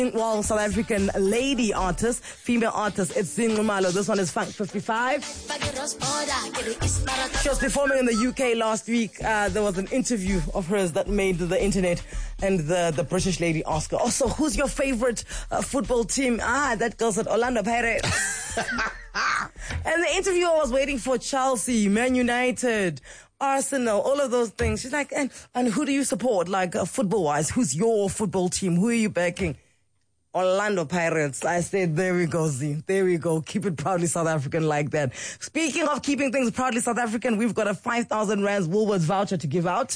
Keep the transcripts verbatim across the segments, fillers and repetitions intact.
Well, South African lady artist, female artist, it's Zinqumalo. This one is Funk fifty-five. She was performing in the U K last week. Uh, there was an interview of hers that made the internet and the, the British lady asked her, also, who's your favorite uh, football team? Ah, that girl said Orlando Pirates. And the interviewer was waiting for Chelsea, Man United, Arsenal, all of those things. She's like, and, and who do you support, like uh, football-wise? Who's your football team? Who are you backing? Orlando Pirates. I said, there we go, Z. There we go. Keep it proudly South African like that. Speaking of keeping things proudly South African, we've got a five thousand rands Woolworths voucher to give out.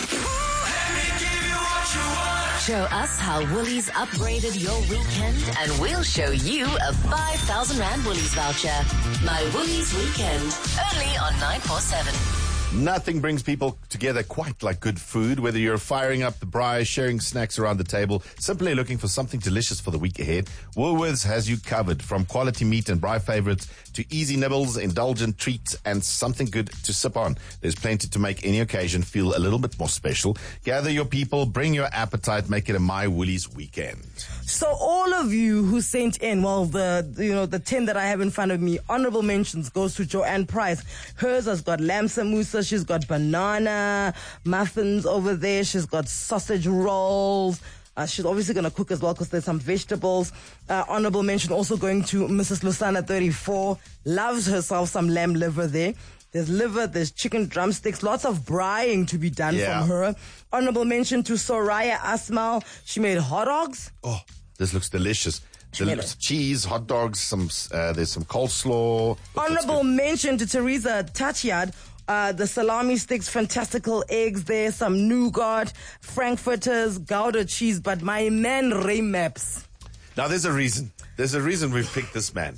Show us how Woolies upgraded your weekend and we'll show you a five thousand rand Woolies voucher. My Woolies Weekend, only on nine four seven. Nothing brings people together quite like good food, whether you're firing up the braai, sharing snacks around the table, simply looking for something delicious for the week ahead. Woolworths has you covered, from quality meat and braai favorites to easy nibbles, indulgent treats, and something good to sip on. There's plenty to make any occasion feel a little bit more special. Gather your people, bring your appetite, make it a My Woolies weekend. So all of you who sent in, well, the, you know, the ten that I have in front of me, honorable mentions goes to Joanne Price. Hers has got lamb samousa. She's got banana muffins over there. She's got sausage rolls. Uh, she's obviously going to cook as well because there's some vegetables. Uh, honorable mention also going to Missus Lusana, thirty-four. Loves herself some lamb liver there. There's liver, there's chicken drumsticks, lots of braaiing to be done yeah. from her. Honorable mention to Soraya Asmal. She made hot dogs. Oh, this looks delicious. Delicious cheese, hot dogs, some uh, there's some coleslaw. Honorable mention to Teresa Tachiad. Uh, the salami sticks, fantastical eggs there, some nougat, frankfurters, Gouda cheese, but my man Ray Maps. Now there's a reason. There's a reason we've picked this man.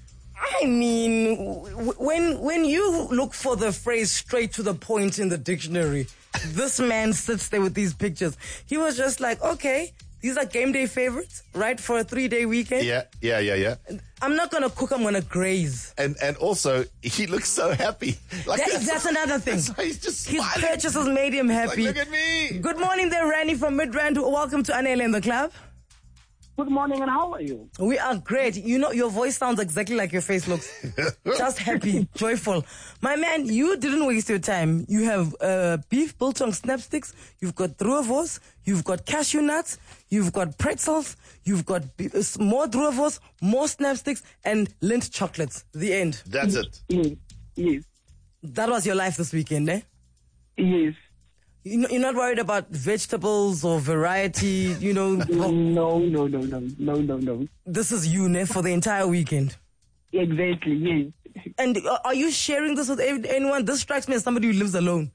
I mean, w- when when you look for the phrase straight to the point in the dictionary, this man sits there with these pictures. He was just like, okay, these are game day favorites, right, for a three-day weekend? Yeah, yeah, yeah, yeah. I'm not going to cook, I'm going to graze. And and also, he looks so happy. Like that, that's, that's another thing. That's why he's just His smiling. purchases made him happy. Like, look at me. Good morning there, Randy from Midrand. Welcome to Anele in the Club. Good morning, and how are you? We are great. You know, your voice sounds exactly like your face looks. Just happy, joyful. My man, you didn't waste your time. You have uh, beef biltong snap sticks. You've got droevos. You've got cashew nuts. You've got pretzels. You've got be- uh, more droevos, more snap sticks, and Lindt chocolates. The end. That's it. Yes, yes, That was your life this weekend, eh? yes. You're not worried about vegetables or variety, you know? No, no, no, no, no, no, no, no. This is you, ne, for the entire weekend. Exactly, yes. And uh, are you sharing this with anyone? This strikes me as somebody who lives alone.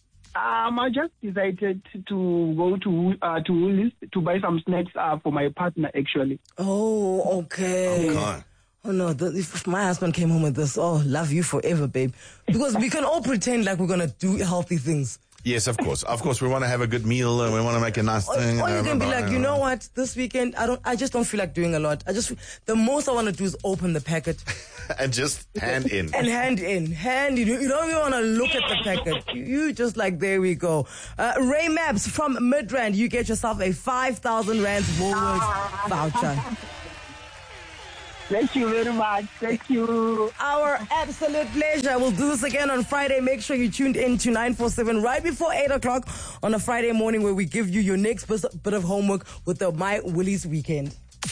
Um, I just decided to go to uh, to Woolies to buy some snacks uh, for my partner, actually. Oh, okay. Oh, God. Oh, no, the, if my husband came home with this, oh, love you forever, babe. Because we can all pretend like we're going to do healthy things. Yes, of course. Of course, we want to have a good meal and we want to make a nice Or, thing. or you can be like, you know what? This weekend, I don't. I just don't feel like doing a lot. I just, the most I want to do is open the packet and just hand in. and hand in, hand in. You don't even want to look at the packet. You, you just like, there we go. Uh, Ray Maps from Midrand, you get yourself a five thousand rand Woolworths voucher. Thank you very much. Thank you. Our absolute pleasure. We'll do this again on Friday. Make sure you tuned in to nine four seven right before eight o'clock on a Friday morning, where we give you your next bit of homework with the My Woolies weekend.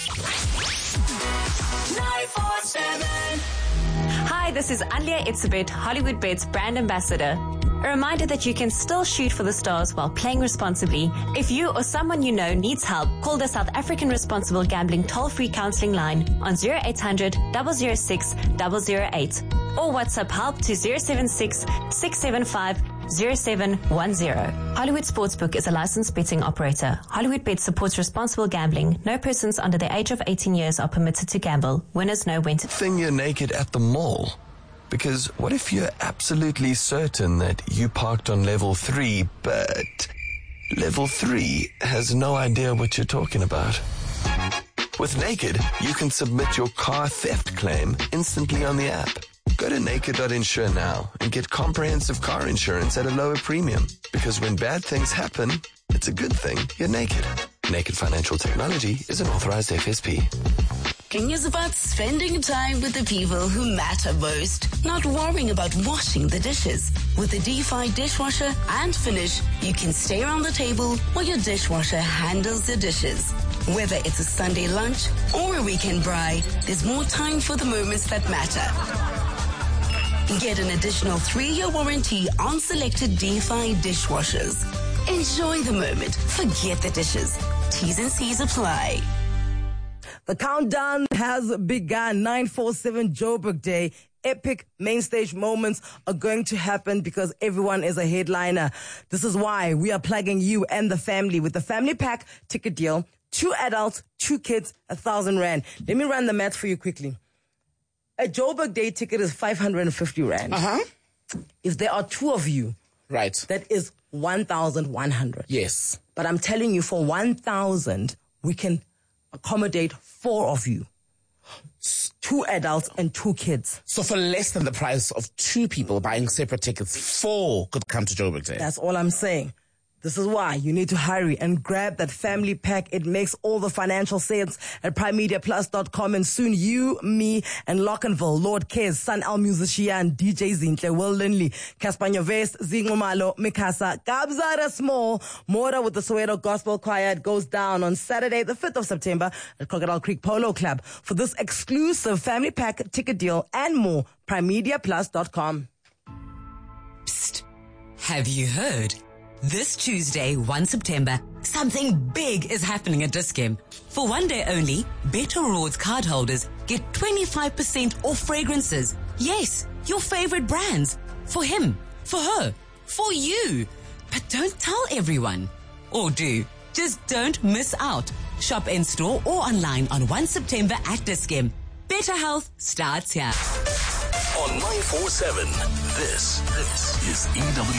nine four seven. Hi, this is Alia Itzebet, Hollywood Bets brand ambassador. A reminder that you can still shoot for the stars while playing responsibly. If you or someone you know needs help, call the South African Responsible Gambling toll-free counseling line on zero eight hundred, zero zero six, zero zero eight or WhatsApp help to zero seven six, six seven five, zero seven one zero. Hollywood Sportsbook is a licensed betting operator. Hollywood Bet supports responsible gambling. No persons under the age of eighteen years are permitted to gamble. Winners know when to... Thing you're naked at the mall. Because what if you're absolutely certain that you parked on level three, but level three has no idea what you're talking about? With Naked, you can submit your car theft claim instantly on the app. Go to naked dot insure now and get comprehensive car insurance at a lower premium. Because when bad things happen, it's a good thing you're naked. Naked Financial Technology is an authorized F S P. King is about spending time with the people who matter most, not worrying about washing the dishes. With the DeFi dishwasher and Finish, you can stay around the table while your dishwasher handles the dishes. Whether it's a Sunday lunch or a weekend braai, there's more time for the moments that matter. Get an additional three-year warranty on selected DeFi dishwashers. Enjoy the moment. Forget the dishes. T's and C's apply. The countdown has begun. nine four seven Joburg Day. Epic main stage moments are going to happen because everyone is a headliner. This is why we are plugging you and the family with the family pack ticket deal. Two adults, two kids, a thousand rand. Let me run the math for you quickly. A Joburg Day ticket is five hundred fifty rand. Uh-huh. If there are two of you, right, that is one thousand one hundred. Yes. But I'm telling you, for one thousand, we can accommodate four of you. Two adults and two kids. So for less than the price of two people buying separate tickets, four could come to Joburg Day. That's all I'm saying. This is why you need to hurry and grab that family pack. It makes all the financial sense at prime media plus dot com. And soon you, me, and Lockenville, Lord Kez, Sun Al Musician, D J Zintle, Will Lindley, Caspanya Vest, Zingumalo, Mikasa, Gabzara Small, Mora with the Soweto Gospel Choir. It goes down on Saturday, the fifth of September at Crocodile Creek Polo Club. For this exclusive family pack ticket deal and more, prime media plus dot com. Psst. Have you heard? This Tuesday, the first of September, something big is happening at Dis-Chem. For one day only, Better Rewards cardholders get twenty-five percent off fragrances. Yes, your favorite brands. For him, for her, for you. But don't tell everyone. Or do. Just don't miss out. Shop in store or online on the first of September at Dis-Chem. Better health starts here. On nine four seven, this, this is E W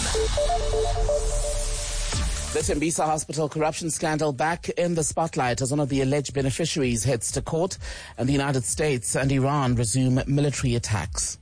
N. The Tembisa Hospital corruption scandal back in the spotlight as one of the alleged beneficiaries heads to court, and the United States and Iran resume military attacks.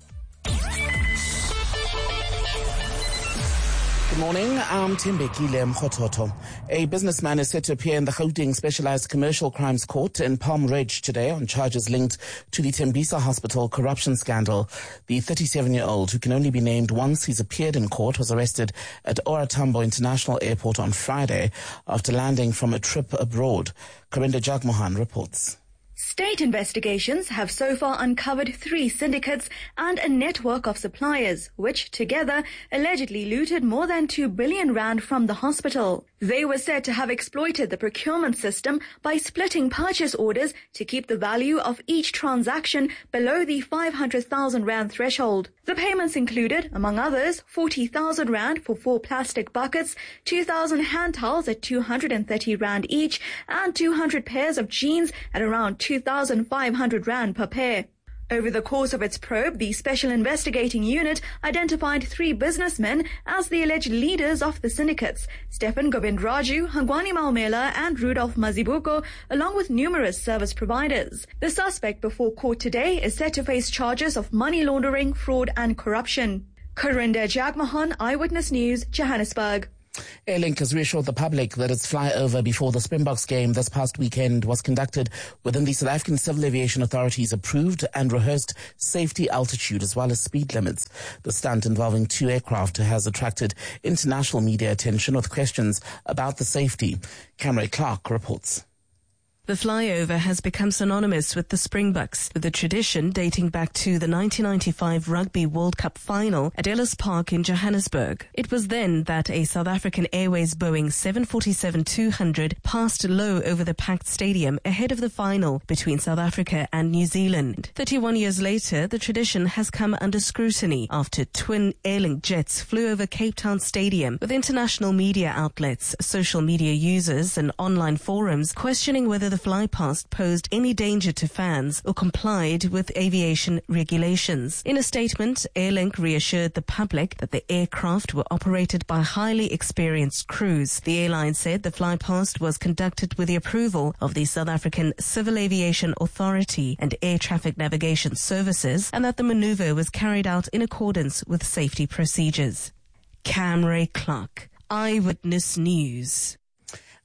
Good morning, I'm Timbekile Mkhototo. A businessman is set to appear in the Gauteng Specialized Commercial Crimes Court in Palm Ridge today on charges linked to the Tembisa Hospital corruption scandal. The thirty-seven-year-old, who can only be named once he's appeared in court, was arrested at O R Tambo International Airport on Friday after landing from a trip abroad. Karinda Jagmohan reports. State investigations have so far uncovered three syndicates and a network of suppliers, which together allegedly looted more than two billion rand from the hospital. They were said to have exploited the procurement system by splitting purchase orders to keep the value of each transaction below the five hundred thousand rand threshold. The payments included, among others, forty thousand rand for four plastic buckets, two thousand hand towels at two hundred thirty rand each, and two hundred pairs of jeans at around two thousand five hundred rand per pair. Over the course of its probe, the Special Investigating Unit identified three businessmen as the alleged leaders of the syndicates: Stefan Govindraju, Hangwani Malmela, and Rudolph Mazibuko, along with numerous service providers. The suspect before court today is set to face charges of money laundering, fraud, and corruption. Karinda Jagmohan, Eyewitness News, Johannesburg. Airlink has reassured the public that its flyover before the Springboks game this past weekend was conducted within the South African Civil Aviation Authority's approved and rehearsed safety altitude as well as speed limits. The stunt involving two aircraft has attracted international media attention with questions about the safety. Camry Clark reports. The flyover has become synonymous with the Springboks, with the tradition dating back to the nineteen ninety-five Rugby World Cup final at Ellis Park in Johannesburg. It was then that a South African Airways Boeing seven forty-seven two hundred passed low over the packed stadium ahead of the final between South Africa and New Zealand. thirty-one years later, the tradition has come under scrutiny after twin Airlink jets flew over Cape Town Stadium, with international media outlets, social media users and online forums questioning whether the flypast posed any danger to fans or complied with aviation regulations. In a statement, Airlink reassured the public that the aircraft were operated by highly experienced crews. The airline said the flypast was conducted with the approval of the South African Civil Aviation Authority and Air Traffic Navigation Services, and that the maneuver was carried out in accordance with safety procedures. Camry Clark, Eyewitness News.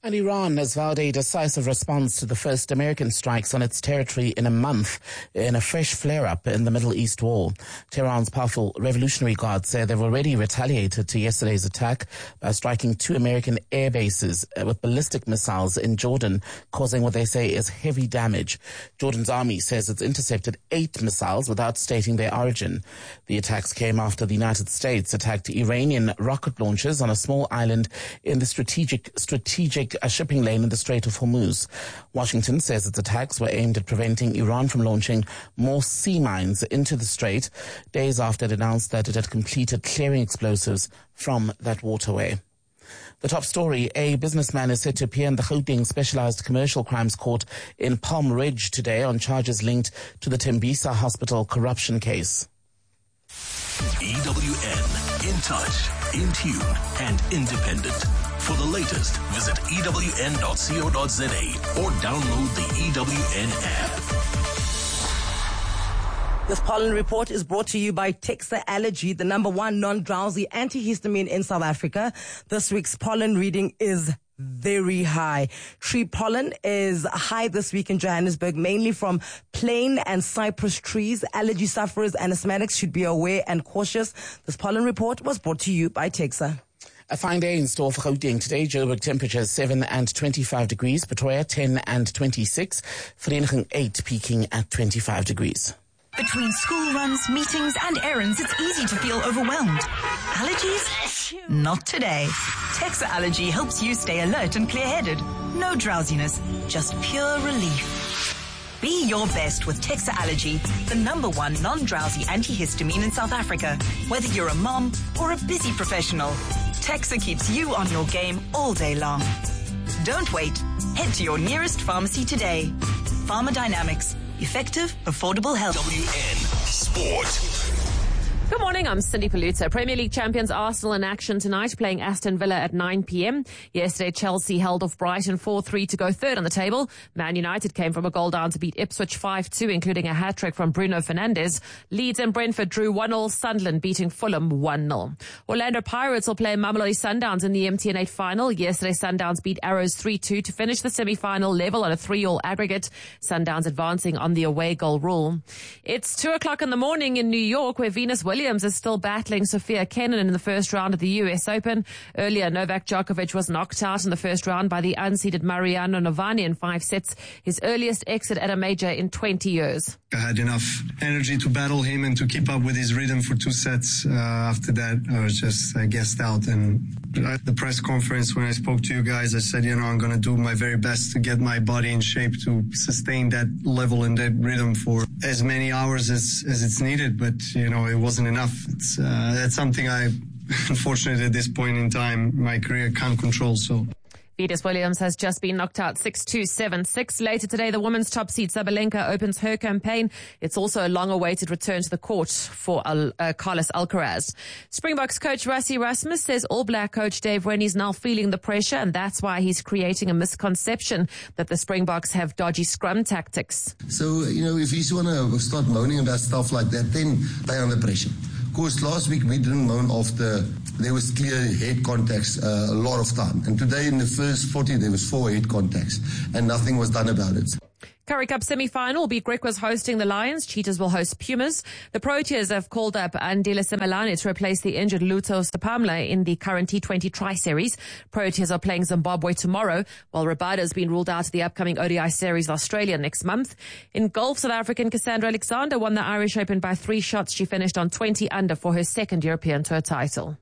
And Iran has vowed a decisive response to the first American strikes on its territory in a month in a fresh flare-up in the Middle East war. Tehran's powerful Revolutionary Guard say they've already retaliated to yesterday's attack by striking two American air bases with ballistic missiles in Jordan, causing what they say is heavy damage. Jordan's army says it's intercepted eight missiles without stating their origin. The attacks came after the United States attacked Iranian rocket launchers on a small island in the strategic strategic a shipping lane in the Strait of Hormuz. Washington says its attacks were aimed at preventing Iran from launching more sea mines into the strait, days after it announced that it had completed clearing explosives from that waterway. The top story, a businessman is set to appear in the Gauteng Specialized Commercial Crimes Court in Palm Ridge today on charges linked to the Tembisa Hospital corruption case. E W N, in touch, in tune, and independent. For the latest, visit E W N dot co dot za or download the E W N app. This pollen report is brought to you by Texa Allergy, the number one non-drowsy antihistamine in South Africa. This week's pollen reading is very high. Tree pollen is high this week in Johannesburg, mainly from plane and cypress trees. Allergy sufferers and asthmatics should be aware and cautious. This pollen report was brought to you by Texa. A fine day in store for Gauteng today. Joburg temperatures seven and twenty-five degrees. Pretoria ten and twenty-six. Vereniging eight, peaking at twenty-five degrees. Between school runs, meetings and errands, it's easy to feel overwhelmed. Allergies? Not today. Texa Allergy helps you stay alert and clear-headed. No drowsiness, just pure relief. Be your best with Texa Allergy, the number one non-drowsy antihistamine in South Africa. Whether you're a mom or a busy professional, Texa keeps you on your game all day long. Don't wait. Head to your nearest pharmacy today. Pharmadynamics. Effective, affordable health. W N Sport. Good morning, I'm Cindy Paluzza. Premier League champions Arsenal in action tonight, playing Aston Villa at nine p.m. Yesterday, Chelsea held off Brighton four three to go third on the table. Man United came from a goal down to beat Ipswich five two, including a hat-trick from Bruno Fernandes. Leeds and Brentford drew one nil, Sunderland beating Fulham one nil. Orlando Pirates will play Mamelodi Sundowns in the M T N eight final. Yesterday, Sundowns beat Arrows three two to finish the semi-final level on a three all aggregate. Sundowns advancing on the away goal rule. It's two o'clock in the morning in New York, where Venus Williams Williams is still battling Sofia Kenin in the first round of the U S Open. Earlier, Novak Djokovic was knocked out in the first round by the unseeded Mariano Navani in five sets, his earliest exit at a major in twenty years. I had enough energy to battle him and to keep up with his rhythm for two sets. Uh, after that, I was just uh, gassed out. And at the press conference, when I spoke to you guys, I said, you know, I'm going to do my very best to get my body in shape to sustain that level and that rhythm for as many hours as, as it's needed. But, you know, it wasn't enough. It's, uh, that's something I, unfortunately, at this point in time, my career can't control. So. Venus Williams has just been knocked out six two, seven six. Later today, the women's top seed Sabalenka opens her campaign. It's also a long-awaited return to the court for Al- uh, Carlos Alcaraz. Springboks coach Rassie Erasmus says All Black coach Dave Rennie is now feeling the pressure, and that's why he's creating a misconception that the Springboks have dodgy scrum tactics. So, you know, if you want to start moaning about stuff like that, then they're under pressure. Of course, last week we didn't moan after there was clear head contacts uh, a lot of time. And today in the first forty, there was four head contacts and nothing was done about it. Currie Cup semi-final will be Griquas hosting the Lions. Cheetahs will host Pumas. The Proteas have called up Andile Simelane to replace the injured Lutho Stapamla in the current T twenty Tri-Series. Proteas are playing Zimbabwe tomorrow, while Rabada has been ruled out of the upcoming O D I Series Australia next month. In golf, South African Cassandra Alexander won the Irish Open by three shots. She finished on twenty under for her second European Tour title.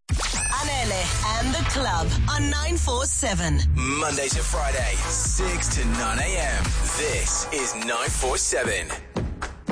Anele and the Club on nine four seven. Monday to Friday, six to nine a.m. This is nine four seven.